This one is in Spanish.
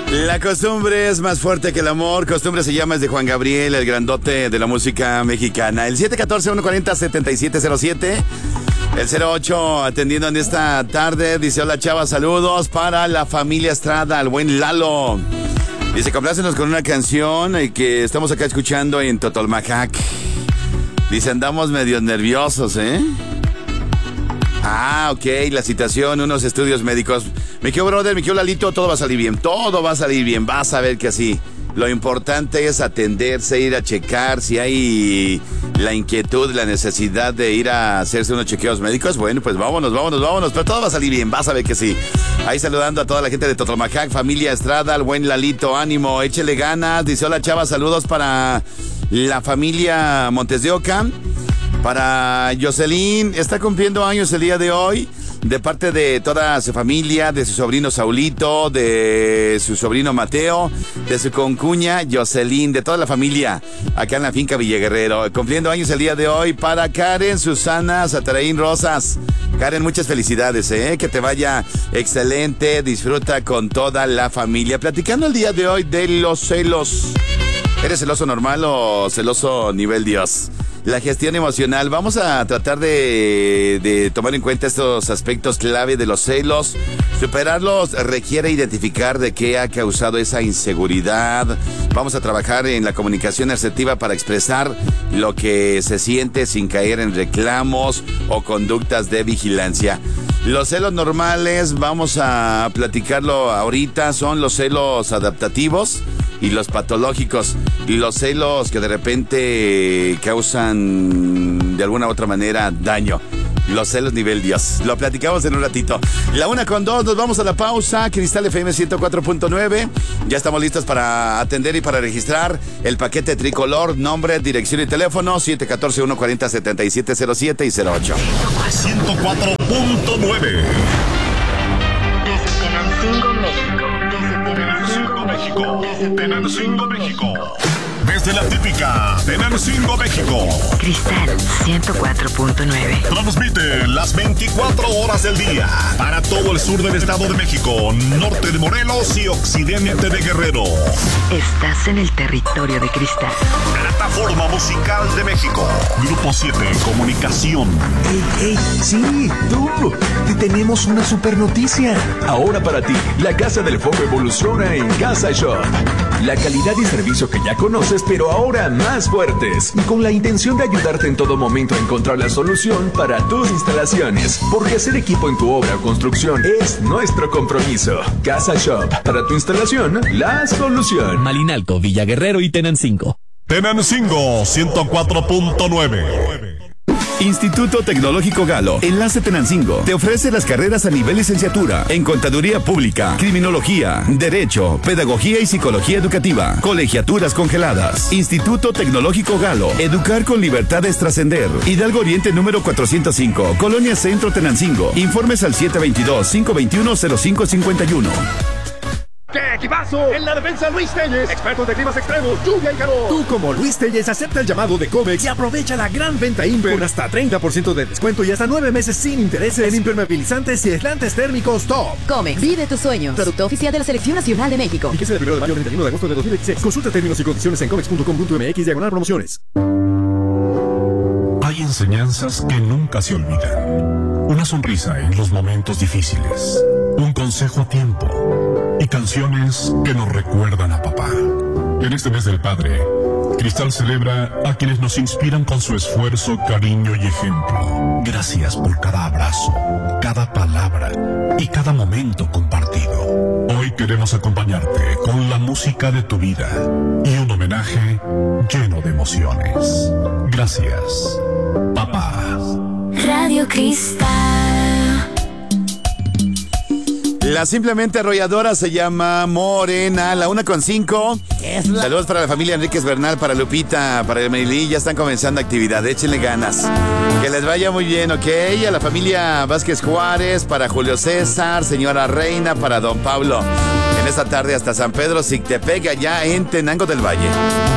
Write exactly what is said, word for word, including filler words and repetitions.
La costumbre es más fuerte que el amor. Costumbre se llama, es de Juan Gabriel, el grandote de la música mexicana. El siete uno cuatro, uno cuatro cero, siete siete cero siete. El cero ocho atendiendo en esta tarde. Dice: hola, chava, saludos para la familia Estrada, al buen Lalo. Dice: complácenos con una canción que estamos acá escuchando en Totolmacac. Dice: andamos medio nerviosos, ¿eh? Ah, ok, la citación, unos estudios médicos. Mi querido brother, mi querido Lalito, todo va a salir bien, todo va a salir bien, vas a ver que así. Lo importante es atenderse, ir a checar si hay la inquietud, la necesidad de ir a hacerse unos chequeos médicos. Bueno, pues vámonos, vámonos, vámonos, pero todo va a salir bien, vas a ver que sí. Ahí saludando a toda la gente de Totolmacac, familia Estrada, al buen Lalito, ánimo, échele ganas. Dice: hola, chava, saludos para la familia Montes de Oca. Para Jocelyn, está cumpliendo años el día de hoy, de parte de toda su familia, de su sobrino Saulito, de su sobrino Mateo, de su concuña Jocelyn, de toda la familia acá en la finca Villaguerrero. Cumpliendo años el día de hoy para Karen, Susana, Sataraín Rosas. Karen, muchas felicidades, ¿eh? Que te vaya excelente, disfruta con toda la familia. Platicando el día de hoy de los celos. ¿Eres celoso normal o celoso nivel Dios? La gestión emocional. Vamos a tratar de, de tomar en cuenta estos aspectos clave de los celos. Superarlos requiere identificar de qué ha causado esa inseguridad. Vamos a trabajar en la comunicación asertiva para expresar lo que se siente sin caer en reclamos o conductas de vigilancia. Los celos normales, vamos a platicarlo ahorita, son los celos adaptativos y los patológicos. Los celos que de repente causan de alguna u otra manera daño. Los celos nivel Dios. Lo platicamos en un ratito. La una con dos, nos vamos a la pausa. Cristal F M ciento cuatro punto nueve. Ya estamos listos para atender y para registrar el paquete tricolor. Nombre, dirección y teléfono: siete uno cuatro, uno cuatro cero, siete siete cero siete y cero ocho. ciento cuatro punto nueve. Desde Tenancingo, México. Tenancingo, México. Tenancingo, México. Desde la típica Tenancingo, México. Cristal ciento cuatro punto nueve. Transmite las veinticuatro horas del día para todo el sur del Estado de México, norte de Morelos y occidente de Guerrero. Estás en el territorio de Cristal. Plataforma Musical de México. Grupo siete Comunicación. ¡Ey, ey! ¡Sí! ¡Tú! Te tenemos una super noticia. Ahora para ti, la Casa del Foco evoluciona en Casa Shop. La calidad y servicio que ya conoces, pero ahora más fuertes. Y con la intención de ayudarte en todo momento a encontrar la solución para tus instalaciones. Porque hacer equipo en tu obra o construcción es nuestro compromiso. Casa Shop. Para tu instalación, la solución. Malinalco, Villaguerrero y Tenancingo. Tenancingo ciento cuatro punto nueve. Instituto Tecnológico Galo, Enlace Tenancingo, te ofrece las carreras a nivel licenciatura en Contaduría Pública, Criminología, Derecho, Pedagogía y Psicología Educativa, colegiaturas congeladas. Instituto Tecnológico Galo, educar con libertad es trascender. Hidalgo Oriente número cuatrocientos cinco, Colonia Centro Tenancingo. Informes al siete dos dos, cinco dos uno, cero cinco cinco uno. ¡Qué equipazo! En la defensa, Luis Telles, expertos de climas extremos, lluvia y calor. Tú, como Luis Telles, acepta el llamado de Comex y aprovecha la gran venta Imper con hasta treinta por ciento de descuento y hasta nueve meses sin intereses en impermeabilizantes y aislantes térmicos top. Comex, vive tus sueños. Producto oficial de la Selección Nacional de México. Fíjese del primero de mayo al treinta y uno de agosto de dos mil veintiséis. Consulta términos y condiciones en comex punto com punto m x diagonal promociones. Hay enseñanzas que nunca se olvidan. Una sonrisa en los momentos difíciles. Un consejo a tiempo. Y canciones que nos recuerdan a papá. En este mes del padre, Cristal celebra a quienes nos inspiran con su esfuerzo, cariño y ejemplo. Gracias por cada abrazo, cada palabra y cada momento compartido. Hoy queremos acompañarte con la música de tu vida y un homenaje lleno de emociones. Gracias, papá. Radio Cristal. La simplemente arrolladora se llama Morena, la una con cinco. La... Saludos para la familia Enríquez Bernal, para Lupita, para Emily. Ya están comenzando actividad, échenle ganas. Que les vaya muy bien, ¿ok? A la familia Vázquez Juárez, para Julio César, señora Reina, para don Pablo. En esta tarde hasta San Pedro Xictepec, allá en Tenango del Valle.